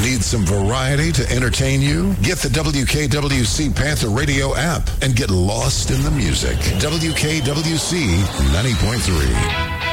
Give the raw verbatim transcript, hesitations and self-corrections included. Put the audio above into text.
Need some variety to entertain you? Get the W K W C Panther Radio app and get lost in the music. W K W C ninety point three.